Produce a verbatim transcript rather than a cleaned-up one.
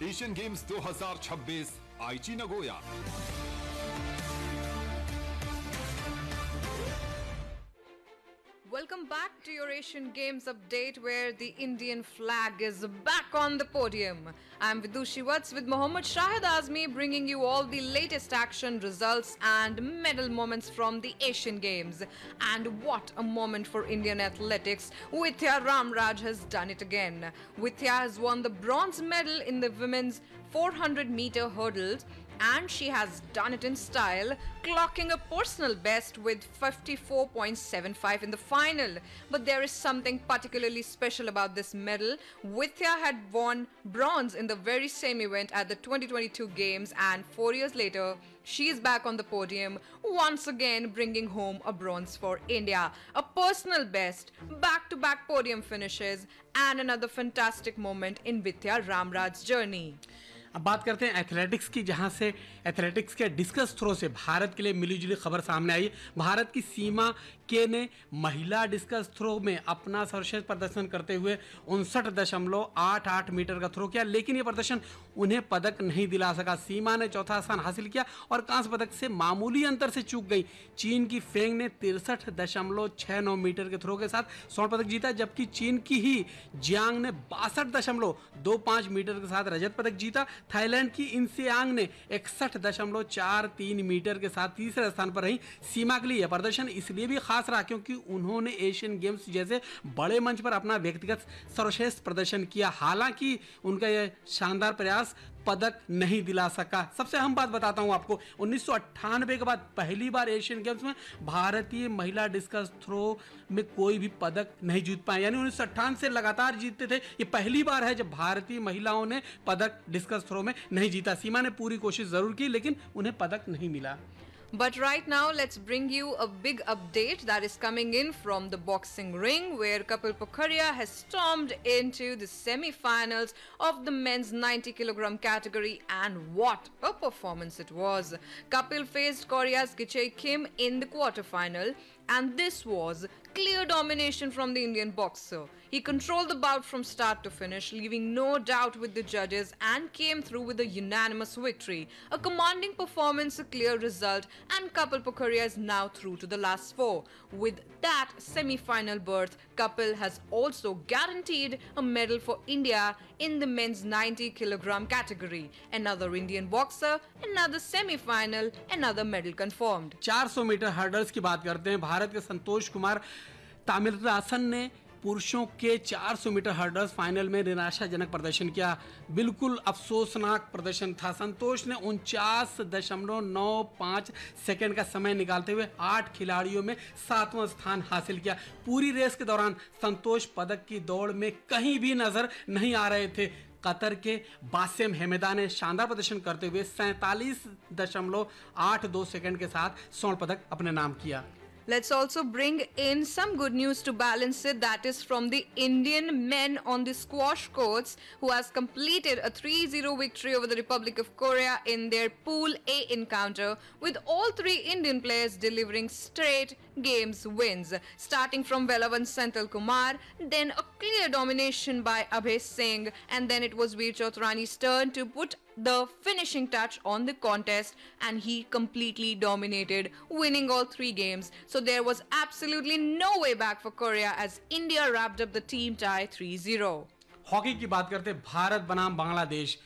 Asian games दो हज़ार छब्बीस आईची Nagoya. Welcome back to your Asian Games update, where the Indian flag is back on the podium. I'm Vidushi Watts with Mohammad Shahid Azmi, bringing you all the latest action, results and medal moments from the Asian Games. And what a moment for Indian athletics. Vidya Ramraj has done it again. Vidya has won the bronze medal in the women's four hundred meter hurdles, and she has done it in style, clocking a personal best with fifty-four point seven five in the final. But there is something particularly special about this medal. Vidya had won bronze in the very same event at the twenty twenty-two Games, and four years later, she is back on the podium, once again bringing home a bronze for India. A personal best, back-to-back podium finishes, and another fantastic moment in Vidya Ramraj's journey. अब बात करते हैं athletics की, जहां से athletics के discus throw से भारत के लिए मिलीजुली खबर सामने आई। भारत की सीमा के ने महिला डिस्कस थ्रो में अपना सर्वश्रेष्ठ प्रदर्शन करते हुए उनसठ दशमलव आठ आठ मीटर का थ्रो किया, लेकिन यह प्रदर्शन उन्हें पदक नहीं दिला सका। सीमा ने चौथा स्थान हासिल किया और कांस्य पदक से मामूली अंतर से चूक गई। चीन की फेंग ने तिरसठ दशमलव छह नौ मीटर के थ्रो के साथ स्वर्ण पदक जीता, जबकि चीन की ही जियांग ने बासठ दशमलव दो पाँच मीटर के साथ रजत पदक जीता। थाईलैंड की इंसियांग ने इकसठ दशमलव चार तीन मीटर के साथ तीसरे स्थान पर रही। सीमा के लिए यह प्रदर्शन इसलिए भी खास रहा क्योंकि उन्होंने एशियन गेम्स जैसे बड़े मंच पर अपना व्यक्तिगत सर्वश्रेष्ठ प्रदर्शन किया। हालांकि उनका यह शानदार प्रयास पदक नहीं दिला सका। सबसे अहम बात बताता हूं आपको, उन्नीस सौ अट्ठानवे के बाद पहली बार एशियन गेम्स में भारतीय महिला डिस्कस थ्रो में कोई भी पदक नहीं जीत पाए, यानी उन्नीस सौ अट्ठावन से लगातार जीतते थे। ये पहली बार है जब भारतीय महिलाओं ने पदक डिस्कस थ्रो में नहीं जीता। सीमा ने पूरी कोशिश जरूर की, लेकिन उन्हें पदक नहीं मिला। But right now, let's bring you a big update that is coming in from the boxing ring, where Kapil Pokhariya has stormed into the semi-finals of the men's ninety kilogram category, and what a performance it was. Kapil faced Korea's Gichae Kim in the quarterfinal, and this was clear domination from the Indian boxer. He controlled the bout from start to finish, leaving no doubt with the judges, and came through with a unanimous victory. A commanding performance, a clear result, and Kapil Pokhariya is now through to the last four. With that semi-final berth, Kapil has also guaranteed a medal for India in the men's ninety kilogram category. Another Indian boxer, another semi-final, another medal confirmed. चार सौ metre hurdles की बात करते हैं। भारत के संतोष कुमार तामिलरासन ने पुरुषों के चार सौ मीटर हर्डल्स फाइनल में निराशाजनक प्रदर्शन किया। बिल्कुल अफसोसनाक प्रदर्शन था। संतोष ने उनचास दशमलव नौ पाँच सेकेंड का समय निकालते हुए आठ खिलाड़ियों में सातवां स्थान हासिल किया। पूरी रेस के दौरान संतोष पदक की दौड़ में कहीं भी नजर नहीं आ रहे थे। कतर के बासिम हेमेदा ने शानदार प्रदर्शन करते हुए सैंतालीस दशमलव आठ दो सेकेंड के साथ स्वर्ण पदक अपने नाम किया। Let's also bring in some good news to balance it. That is from the Indian men on the squash courts, who has completed a three zero victory over the Republic of Korea in their Pool A encounter, with all three Indian players delivering straight games wins. Starting from Velavan Senthil Kumar, then a clear domination by Abhay Singh, and then it was Veer Chotrani's turn to put the finishing touch on the contest, and he completely dominated, winning all three games. So there was absolutely no way back for Korea as India wrapped up the team tie three zero. Hockey की बात करते भारत बनाम बांग्लादेश,